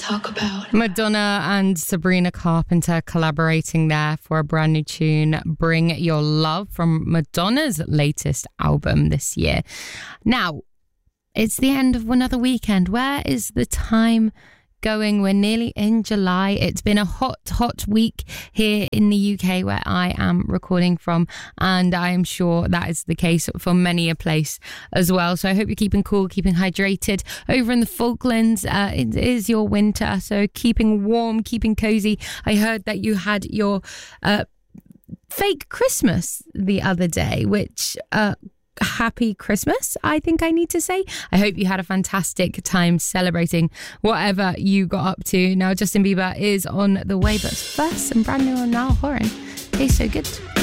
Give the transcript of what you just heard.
talk about. Madonna and Sabrina Carpenter collaborating there for a brand new tune, Bring Your Love, from Madonna's latest album this year. Now, it's the end of another weekend. Where is the time going? We're nearly in July. It's been a hot week here in the UK where I am recording from, and I am sure that is the case for many a place as well. So I hope you're keeping cool, keeping hydrated. Over in the Falklands, it is your winter, so keeping warm, keeping cozy. I heard that you had your fake Christmas the other day, which happy Christmas, I think I need to say. I hope you had a fantastic time celebrating whatever you got up to. Now Justin Bieber is on the way, but first, some brand new on Niall Horan. Tastes so good.